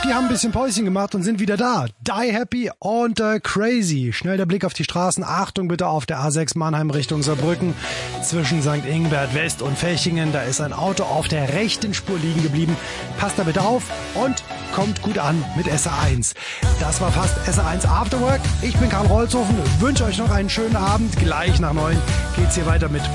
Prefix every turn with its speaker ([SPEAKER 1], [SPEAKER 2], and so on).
[SPEAKER 1] Die haben ein bisschen Päuschen gemacht und sind wieder da. Die Happy und Crazy. Schnell der Blick auf die Straßen. Achtung bitte auf der A6 Mannheim Richtung Saarbrücken. Zwischen St. Ingbert West und Fechingen. Da ist ein Auto auf der rechten Spur liegen geblieben. Passt da bitte auf und kommt gut an mit SA1. Das war fast SA1 Afterwork. Ich bin Karl Rolzhofen. Wünsche euch noch einen schönen Abend. Gleich nach 9 geht's hier weiter mit